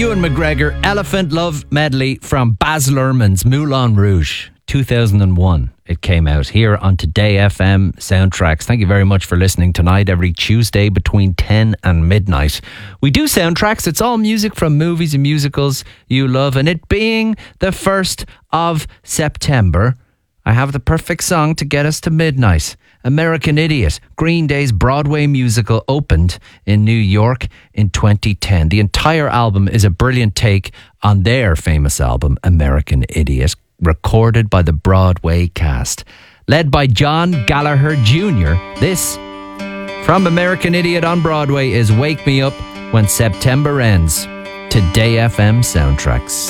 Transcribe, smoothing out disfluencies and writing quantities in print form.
Ewan McGregor, Elephant Love Medley from Baz Luhrmann's Moulin Rouge, 2001. It came out here on Today FM Soundtracks. Thank you very much for listening tonight, every Tuesday between 10 and midnight. We do soundtracks. It's all music from movies and musicals you love. And it being the 1st of September, I have the perfect song to get us to midnight. American Idiot, Green Day's Broadway musical, opened in New York in 2010. The entire album is a brilliant take on their famous album, American Idiot, recorded by the Broadway cast. Led by John Gallagher Jr., this, from American Idiot on Broadway, is Wake Me Up When September Ends. Today FM Soundtracks.